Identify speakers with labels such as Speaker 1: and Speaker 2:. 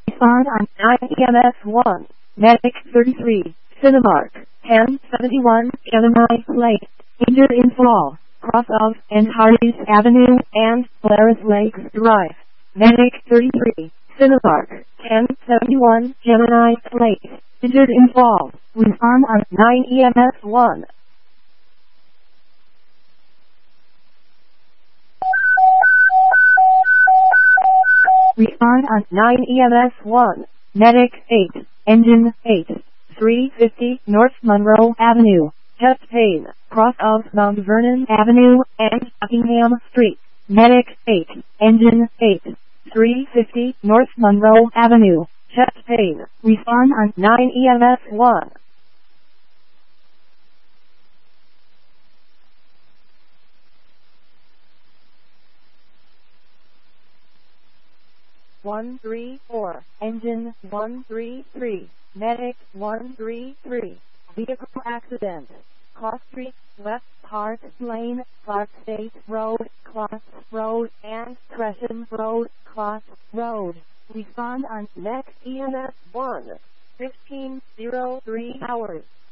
Speaker 1: Respond on 9 EMS 1. Medic 33. Cinemark. 1071 Gemini Lake. Injured in fall. Cross of and Hardee's Avenue and Polaris Lakes Drive. Medic 33. Cinemark. 1071 Gemini Lake. Injured in fall. Respond on 9 EMS 1. Respond on 9 EMS 1. Medic 8. Engine 8. 350 North Monroe Avenue. Chest pain. Cross of Mount Vernon Avenue and Buckingham Street. Medic 8. Engine 8. 350 North Monroe Avenue. Chest pain. Respond on 9 EMS 1. One three four. Engine 133. Medic 133. Vehicle accident. Cross Street, West Park Lane, Clark State Road, Clark Road, and Tresham Road, Clark Road. Respond on next EMS 1. 15:03 hours.